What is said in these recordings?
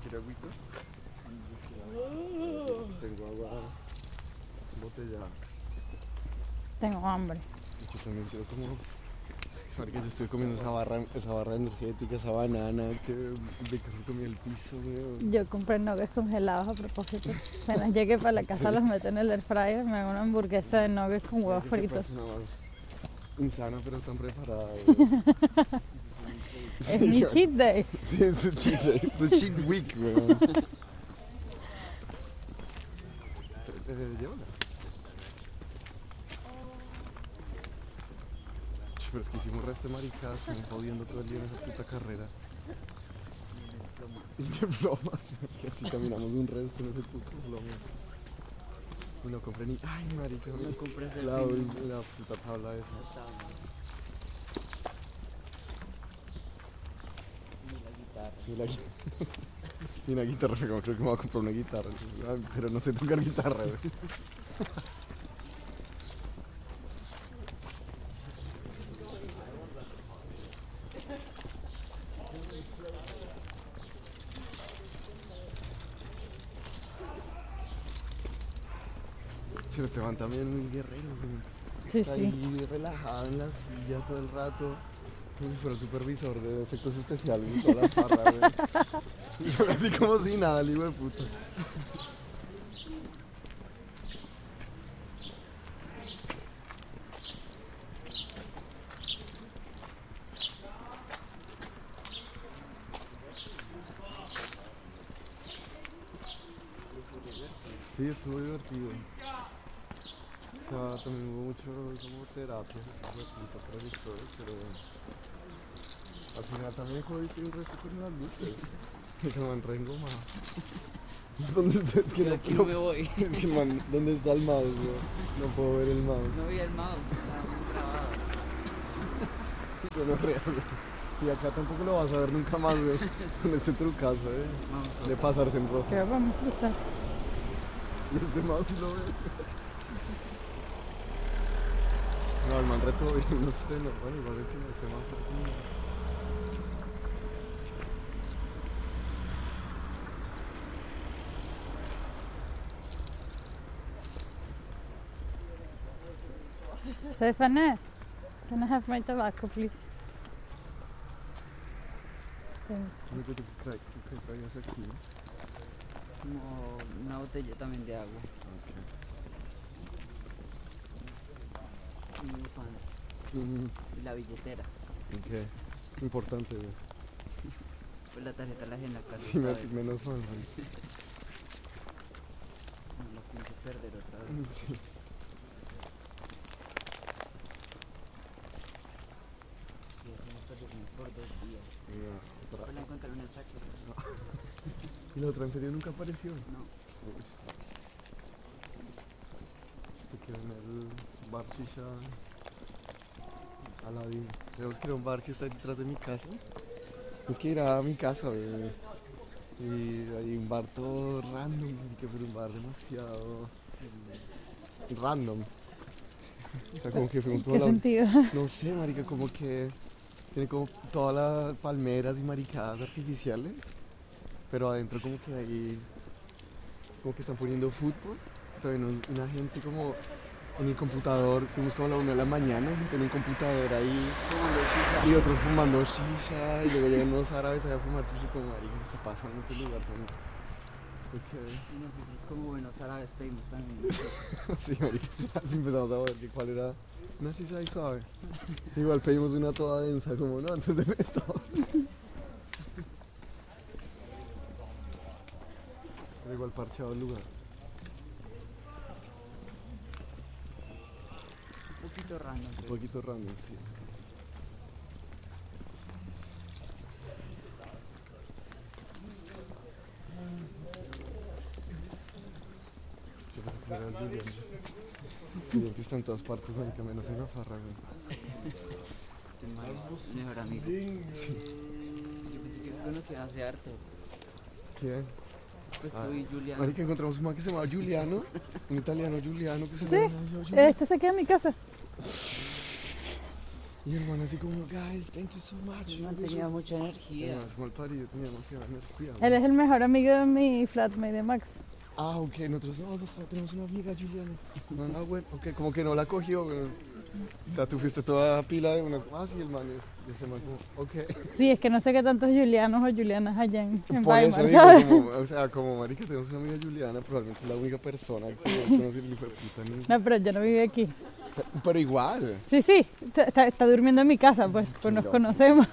quiere agüita? Tengo agua embotellada. Tengo hambre. Yo también quiero como... Marica, yo estoy comiendo esa barra energética, esa banana de que se comió el piso, weón. Yo compré nuggets congelados a propósito. Apenas llegué para la casa los meto en el air fryer, me hago una hamburguesa de nuggets con huevos fritos. Es una más insana, pero tan preparada, weón. Es mi cheat day. Sí, es su cheat day, su cheat week, weón. Llévala. Pero es que hicimos resto de maricadas, estamos jodiendo todo el día en esa puta carrera. Y de broma, que así caminamos un resto en ese puto plomo. Y no compré ni... Ay, marica, no compré ese la puta tabla esa. Ni la guitarra. Y una guitarra, creo que me voy a comprar una guitarra. Pero no sé tocar guitarra, güey. Pero Esteban también muy guerrero, güey. Sí, Está sí. ahí relajado en la silla todo el rato. Como si fuera el supervisor de efectos especiales y toda la farra, güey. Y yo así como si nada, el hijo de puta. Sí, estuvo divertido. O sea, también hubo mucho como terapia, traductores, pero al final también jodiste un resto con las luces. Que me han reengomado. ¿Dónde está? Es que Yo aquí no me voy. Es que man, ¿dónde está el mouse, bro? No puedo ver el mouse. No vi el mouse, estaba muy grabado. Yo no real. Y acá tampoco lo vas a ver nunca más, güey. Con este trucazo, de pasarse en rojo. ¿Qué vamos a cruzar? Y este mouse sí lo ves. No, el man reto bien, no sé, no, bueno, igual es que no se más. Stefane, can I have my tobacco, please? Thank Yo creo que traigas aquí. Como una botella también de agua. Un bufanda. Y la billetera. Ok, importante, güey. Pues la tarjeta la dejé en la casa. Sí, otra vez. menos mal, güey. No la pienso perder otra vez. Sí. Y eso me perdió por 2 días. Pues la encontraron en el saco. ¿Y la otra en serio nunca apareció? No. Uy. Se quedó en el bar Shisha Aladín. Tenemos que ir a un bar que está detrás de mi casa. Es que ir a mi casa, güey. Y hay un bar todo random, que fue un bar demasiado random. O sea, como que fuimos como ¿Qué sentido? No sé, marica, como que tiene como todas las palmeras y maricadas artificiales, pero adentro como que hay, como que están poniendo fútbol, también una gente como en el computador, fuimos como a la 1 de la mañana, gente en un computador ahí, y otros fumando shisha, y luego llegan unos árabes allá a fumar shisha, como marica, ¿qué está pasando en este lugar? Okay. Y nosotros como buenos árabes pedimos también. Sí, marica, así empezamos a ver que cuál era una shisha ahí suave. Igual pedimos una toda densa, como no, antes de esto. Pero igual parchado el lugar. Un poquito random. Un poquito random, sí. Yo pensé que era el Julián. Julián que está en todas partes, marica, menos en la farra, güey. Mejor amigo. Sí. Yo pensé que conocía hace harto. ¿Quién? Pues tú y Julián. Marica, encontramos un man que se llama Giuliano, un italiano Giuliano que se Sí, llama Giuliano. este se queda en mi casa. Y el man así como, guys, thank you so much. No tenía mucha energía. Además, como el parido tenía demasiada energía. Él es el mejor amigo de mi flatmate de Max. Ah, ok, nosotros no, tenemos una amiga Juliana. Ah, bueno, ok, como que no la cogió. Bueno. O sea, tú fuiste toda pila de una. Ah, sí, el man es. Y ese man como, ok. Sí, es que no sé qué tantos Julianos o Julianas allá en Por eso Weimar, digo, ¿sabes? como, o sea, como marica, tenemos una amiga Juliana, probablemente es la única persona que conoce el hijo de puta. No, pero yo no vive aquí. Pero igual. Sí, sí, está durmiendo en mi casa, pues nos no. conocemos.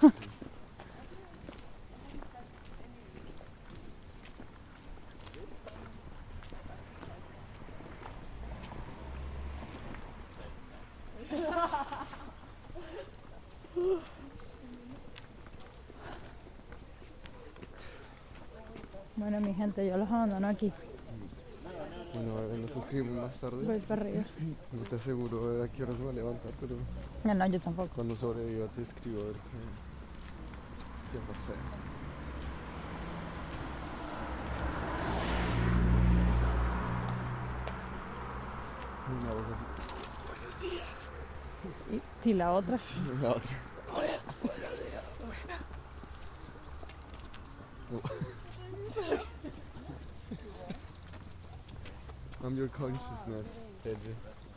Bueno, mi gente, yo los abandono aquí. Bueno, nos suscribimos más tarde. Voy para arriba. No te aseguro de a qué hora se va a levantar, pero No, no, yo tampoco. cuando sobreviva te escribo a ver qué pasé. Una voz así. Y la otra. La otra. I'm your consciousness, Pedro.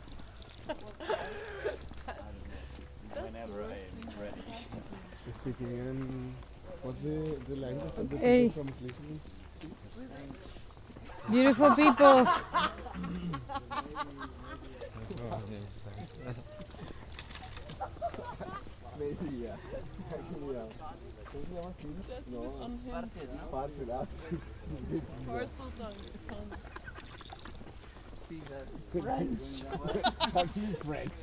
Whenever I am ready. Speaking in what's the language of the Okay. people translation? Beautiful people. Maybe, yeah. Actually, yeah. ¿Cómo se llama así? No, Parcel. Actually French.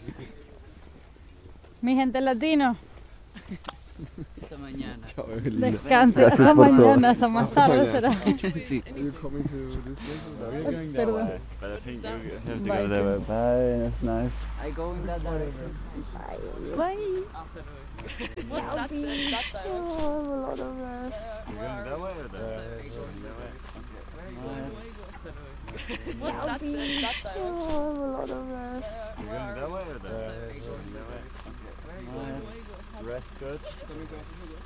Mi gente latino, Esta mañana. Chao, Evelina. descansen. Gracias Hasta por todo. mañana, hasta más Hasta tarde mañana. será. Sí. Are you coming to this place? Perdón. But I think you have to Bye. go there. Bye. That's nice. I go in that direction. Bye. What's that then? That direction? Oh, a lot of us. You're going that way or that way? What's that then? That direction? Oh, a lot of us. You're going that way or that way? Nice. Rest good.